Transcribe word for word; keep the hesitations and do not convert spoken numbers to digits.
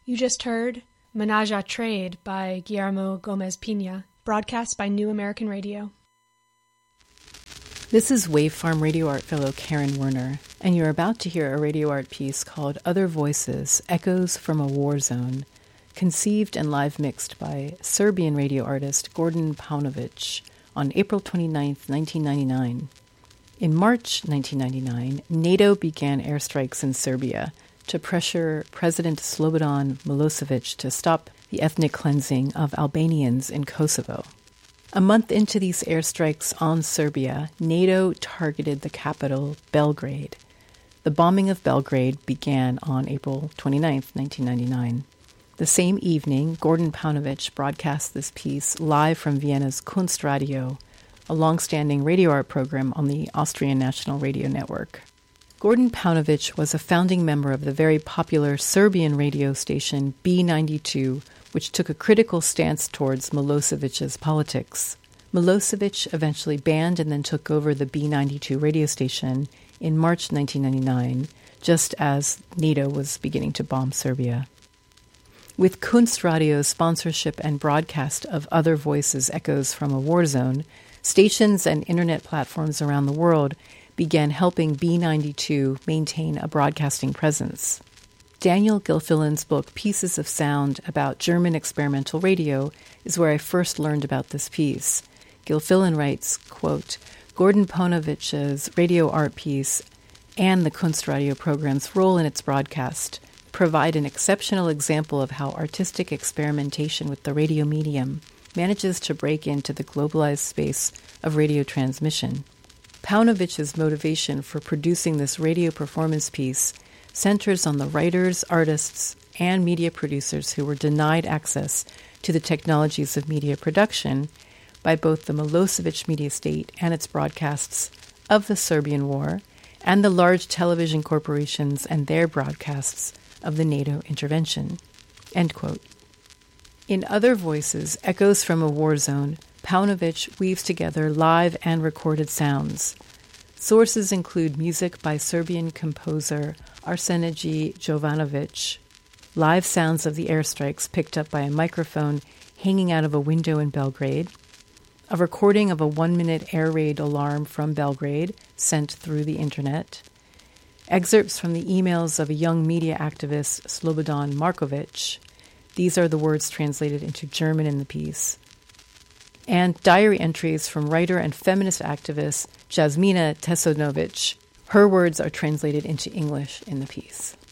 You just heard Menage a Trade by Guillermo Gomez Pina, broadcast by New American Radio. This is Wave Farm Radio Art fellow Karen Werner, and you're about to hear a radio art piece called Other Voices, Echoes from a War Zone, conceived and live mixed by Serbian radio artist Gordon Paunovic on April twenty-ninth, nineteen ninety-nine. In March nineteen ninety-nine, NATO began airstrikes in Serbia to pressure President Slobodan Milosevic to stop the ethnic cleansing of Albanians in Kosovo. A month into these airstrikes on Serbia, NATO targeted the capital, Belgrade. The bombing of Belgrade began on April twenty-ninth, nineteen ninety-nine. The same evening, Gordon Paunovic broadcast this piece live from Vienna's Kunstradio, a long-standing radio art program on the Austrian National Radio Network. Gordon Paunovic was a founding member of the very popular Serbian radio station B ninety-two, which took a critical stance towards Milosevic's politics. Milosevic eventually banned and then took over the B ninety-two radio station in March nineteen ninety-nine, just as NATO was beginning to bomb Serbia. With Kunstradio's sponsorship and broadcast of Other Voices, Echoes from a War Zone, stations and internet platforms around the world began helping B ninety-two maintain a broadcasting presence. Daniel Gilfillan's book, Pieces of Sound, about German experimental radio, is where I first learned about this piece. Gilfillan writes, quote, Gordon Paunovic's radio art piece and the Kunstradio program's role in its broadcast provide an exceptional example of how artistic experimentation with the radio medium manages to break into the globalized space of radio transmission. Paunovic's motivation for producing this radio performance piece centers on the writers, artists, and media producers who were denied access to the technologies of media production by both the Milosevic media state and its broadcasts of the Serbian War, and the large television corporations and their broadcasts of the NATO intervention. End quote. In Other Voices, Echoes from a War Zone, Paunovic weaves together live and recorded sounds. Sources include music by Serbian composer Arsenije Jovanovic, live sounds of the airstrikes picked up by a microphone hanging out of a window in Belgrade, a recording of a one-minute air raid alarm from Belgrade sent through the internet, excerpts from the emails of a young media activist, Slobodan Markovic. These are the words translated into German in the piece. And diary entries from writer and feminist activist Jasmina Tesonovic. Her words are translated into English in the piece.